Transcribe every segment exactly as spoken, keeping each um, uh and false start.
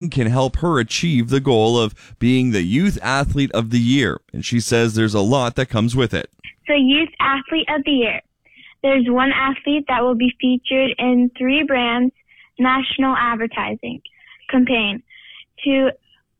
Coaching can help her achieve the goal of being the Youth Athlete of the Year, and she says there's a lot that comes with it. So Youth Athlete of the Year. There's one athlete that will be featured in three brands' national advertising campaign to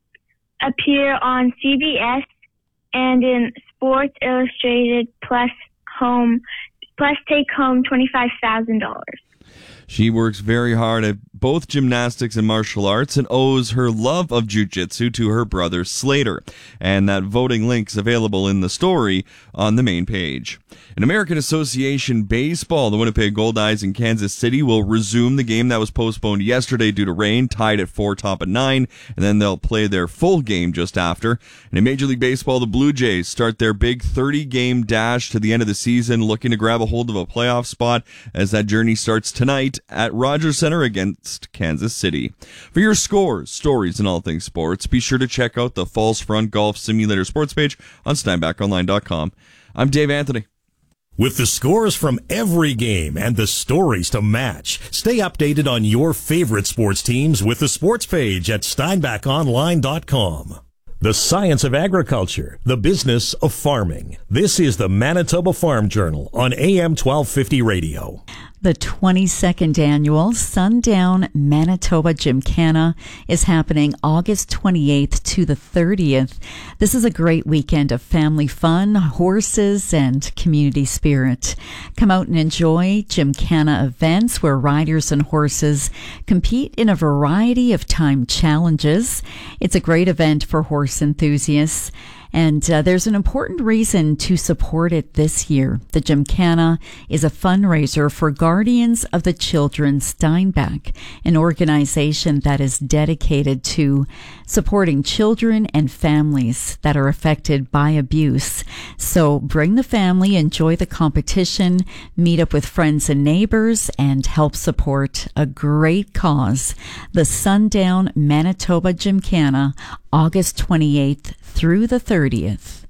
appear on C B S and in Sports Illustrated plus home plus take home twenty-five thousand dollars. She works very hard at both gymnastics and martial arts and owes her love of jiu-jitsu to her brother Slater. And that voting link's available in the story on the main page. In American Association Baseball, the Winnipeg Goldeyes in Kansas City will resume the game that was postponed yesterday due to rain, tied at four, top at nine, and then they'll play their full game just after. And in Major League Baseball, the Blue Jays start their big thirty-game dash to the end of the season, looking to grab a hold of a playoff spot as that journey starts tonight at Rogers Center against Kansas City. For your scores, stories, and all things sports, be sure to check out the Falls Front Golf Simulator sports page on Steinbach Online dot com. I'm Dave Anthony. With the scores from every game and the stories to match, stay updated on your favorite sports teams with the sports page at Steinbach Online dot com. The science of agriculture, the business of farming. This is the Manitoba Farm Journal on A M twelve fifty radio. The twenty-second annual Sundown Manitoba Gymkhana is happening August twenty-eighth to the thirtieth. This is a great weekend of family fun, horses, and community spirit. Come out and enjoy Gymkhana events where riders and horses compete in a variety of time challenges. It's a great event for horse enthusiasts. And uh, there's an important reason to support it this year. The Gymkhana is a fundraiser for Guardians of the Children Steinbach, an organization that is dedicated to supporting children and families that are affected by abuse. So bring the family, enjoy the competition, meet up with friends and neighbors, and help support a great cause. The Sundown Manitoba Gymkhana, August twenty-eighth through the thirtieth.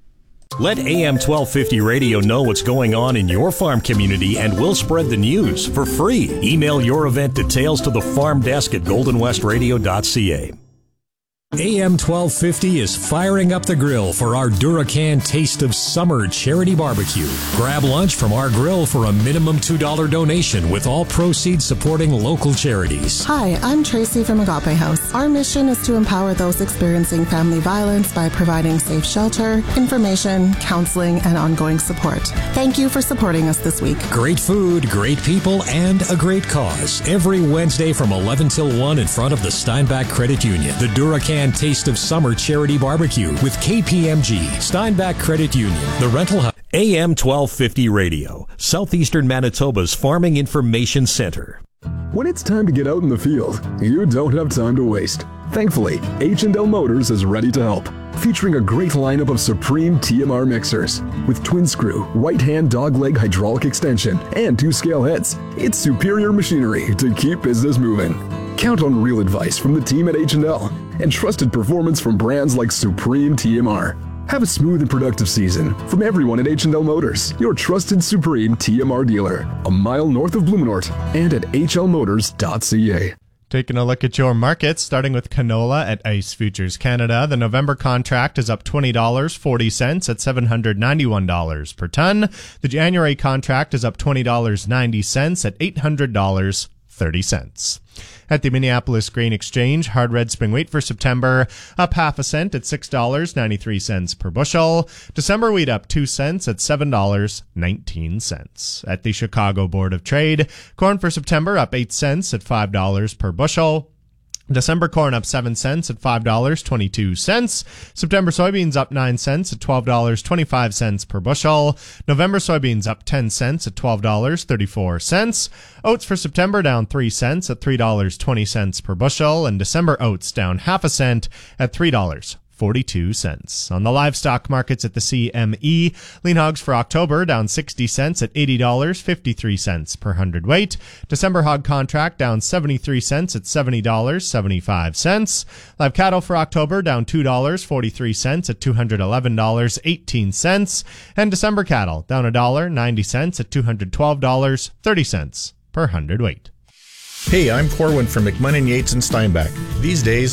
Let A M twelve fifty radio know what's going on in your farm community and we'll spread the news for free. Email your event details to the farm desk at golden west radio dot c a. A M twelve fifty is firing up the grill for our Duracan Taste of Summer charity barbecue. Grab lunch from our grill for a minimum two dollars donation with all proceeds supporting local charities. Hi, I'm Tracy from Agape House. Our mission is to empower those experiencing family violence by providing safe shelter, information, counseling, and ongoing support. Thank you for supporting us this week. Great food, great people, and a great cause. Every Wednesday from eleven till one in front of the Steinbach Credit Union. The Duracan Taste of Summer charity barbecue with K P M G, Steinbach Credit Union, the rental house. A M twelve fifty radio, Southeastern Manitoba's Farming Information Center. When it's time to get out in the field, you don't have time to waste. Thankfully, H and L Motors is ready to help, featuring a great lineup of Supreme T M R mixers with twin screw, right hand dogleg hydraulic extension, and two scale heads. It's superior machinery to keep business moving. Count on real advice from the team at H and L and trusted performance from brands like Supreme T M R. Have a smooth and productive season from everyone at H and L Motors, your trusted Supreme T M R dealer, a mile north of Blumenort and at h l motors dot c a. Taking a look at your markets, starting with canola at ICE Futures Canada. The November contract is up twenty dollars and forty cents at seven hundred ninety-one dollars per ton. The January contract is up twenty dollars and ninety cents at eight hundred dollars and thirty cents. At the Minneapolis Grain Exchange, hard red spring wheat for September up half a cent at six dollars and ninety-three cents per bushel. December wheat up two cents at seven dollars and nineteen cents. At the Chicago Board of Trade, corn for September up eight cents at five dollars per bushel. December corn up seven cents at five dollars and twenty-two cents. September soybeans up nine cents at twelve dollars and twenty-five cents per bushel. November soybeans up ten cents at twelve dollars and thirty-four cents. Oats for September down three cents at three dollars and twenty cents per bushel. And December oats down half a cent at three dollars and forty-two cents. On the livestock markets at the C M E, lean hogs for October down sixty cents at eighty dollars and fifty-three cents per hundredweight. December hog contract down seventy-three cents at seventy dollars and seventy-five cents. Live cattle for October down two dollars and forty-three cents at two hundred eleven dollars and eighteen cents. And December cattle down one dollar and ninety cents at two hundred twelve dollars and thirty cents per hundredweight. Hey, I'm Corwin from McMunn and Yates and Steinbach. These days,